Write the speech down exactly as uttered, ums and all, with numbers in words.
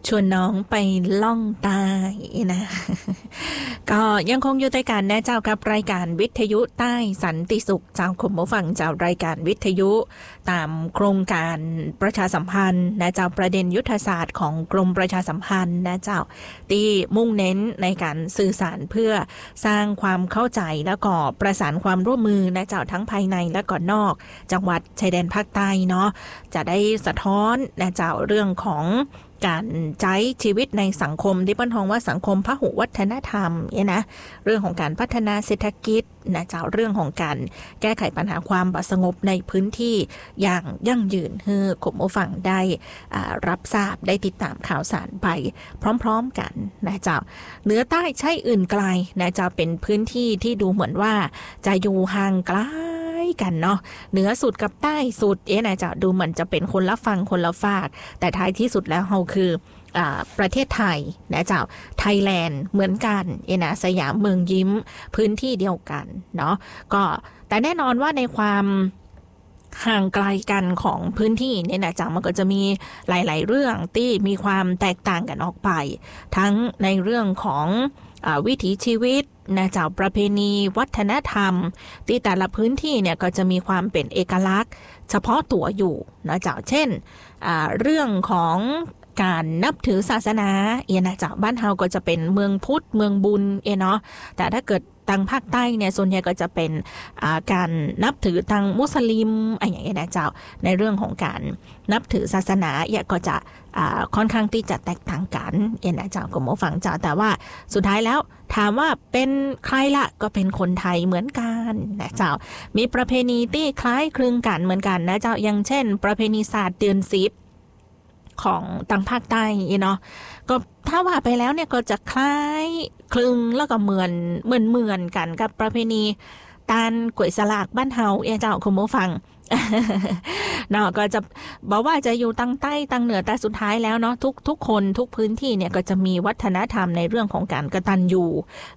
ชวนน้องไปล่องใต้นะก็ยังคงอยู่ในการแนะเจ้ากับรายการวิทยุใต้สันติสุขเจ้าคมผู้ฟังเจ้ารายการวิทยุตามโครงการประชาสัมพันธ์นะเจ้าประเด็นยุทธศาสตร์ของกรมประชาสัมพันธ์นะเจ้าที่มุ่งเน้นในการสื่อสารเพื่อสร้างความเข้าใจแล้วก็ประสานความร่วมมือนะเจ้าทั้งภายในและก็นอกจังหวัดชายแดนภาคใต้เนาะจะได้สะท้อนนะเจ้าเรื่องของการใช้ชีวิตในสังคมที่เปิ้นฮ้องว่าสังคมพหุวัฒนธรรมเนี่ยนะเรื่องของการพัฒนาเศรษฐกิจนะเจ้าเรื่องของการแก้ไขปัญหาความบ่สงบในพื้นที่อย่างยั่งยืนให้คุณผู้ฟังได้รับทราบได้ติดตามข่าวสารไปพร้อมๆกันนะเจ้าเหนือใต้ใช่อื่นไกลนะเจ้าเป็นพื้นที่ที่ดูเหมือนว่าจะอยู่ห่างไกลกันเนาะเหนือสุดกับใต้สุดเอ๊ะนะเจ้าดูเหมือนจะเป็นคนละฝั่งคนละฝากแต่ท้ายที่สุดแล้วเราคือประเทศไทยนะเจ้าไทยแลนด์เหมือนกันเอ๊ะนะสยามเมืองยิ้มพื้นที่เดียวกันเนาะก็แต่แน่นอนว่าในความห่างไกลกันของพื้นที่เนี่ยนะจ๊ะมันก็จะมีหลายๆเรื่องที่มีความแตกต่างกันออกไปทั้งในเรื่องของอ่าวิถีชีวิตนะเจ้าประเพณีวัฒนธรรมที่แต่ละพื้นที่เนี่ยก็จะมีความเป็นเอกลักษณ์เฉพาะตัวอยู่นะเจ้าเช่นอ่าเรื่องของการนับถือศาสนาเอนะเจ้าบ้านเฮาก็จะเป็นเมืองพุทธเมืองบุญเอเนาะแต่ถ้าเกิดทางภาคใต้เนี่ยส่วนใหญ่ก็จะเป็นการนับถือทางมุสลิมอะไรอย่างเงี้ยนะเจ้าในเรื่องของการนับถือศาสนาเนี่ยก็จะค่อนข้างที่จะแตกต่างกันเอ็นนะเจ้าก็มาฟังเจ้าแต่ว่าสุดท้ายแล้วถามว่าเป็นใครละก็เป็นคนไทยเหมือนกันนะเจ้ามีประเพณีที่คล้ายคลึงกันเหมือนกันนะเจ้าอย่างเช่นประเพณีศาสตร์เดือนสิบของทางภาคใต้เนาะก็ถ้าว่าไปแล้วเนี่ยก็จะคล้ายคลึงแล้วก็เหมือนเหมือนเหมือนกันกับประเพณีตาลกล้วยสลากบ้านเฮาเจ้าคุณผู้ฟังเนาะก็จะบอกว่าจะอยู่ตั้งใต้ตั้งเหนือแต่สุดท้ายแล้วเนาะทุกทุกคนทุกพื้นที่เนี่ยก็จะมีวัฒนธรรมในเรื่องของการกตัญญู